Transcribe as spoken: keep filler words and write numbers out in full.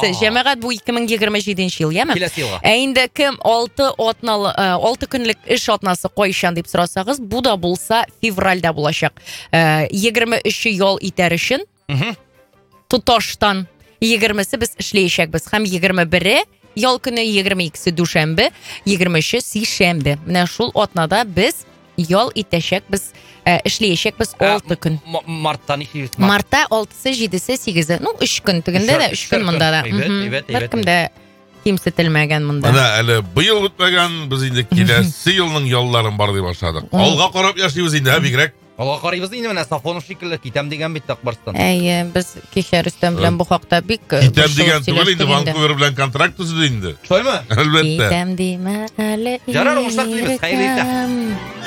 Келесі, жәмәғат бұл екі мың жиырма жетінші ел, яма? Келесі елға. Әйінді кім алты күнлік іш отнасы қойшан деп сұрасағыз, бұл да болса февральда болашақ. жиырма үші ел итер үшін, тұташтан жиырмасы біз ішлейшек біз, хам жиырма бірі ел күні, жиырма екісі душәмбі, жиырма үші сейшәмбі. Міне шул отнада біз ел итешек біз, ішлейшек біз алты күн. Марттан ишейбіз. Мартта алтысы, жетісі, сегізі. Ну, үш күн түгінде де, үш күн мұнда да. Бір кімді кемсетілмеген мұнда. Мына әлі бұйыл бұтмәген, біз енді келесі елінің елларын бар деп ашадық. Алға қарап яшайбыз енді, әбегірек. Алға қарайбыз енді, міне Сафонов шекілі кетем деген бетті Ақбарстан. Әйе, біз кеше Рүстем білен бұл хақта бик... Кетем деген түгіл енді, Ванкувер білен контракт түзді енді. Шой ма? Әлбетті. Кетем деймі әлі Жарар, оңыштақ тілейміз, қайыр